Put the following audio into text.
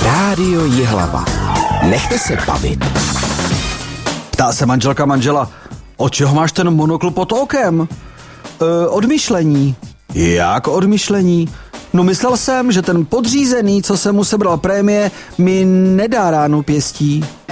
Rádio Jihlava. Nechte se bavit. Ptá se manželka manžela, od čeho máš ten monokl pod okem? Od myšlení. Jak od myšlení? No myslel jsem, že ten podřízený, co jsem mu sebral prémie, mi nedá ránu pěstí.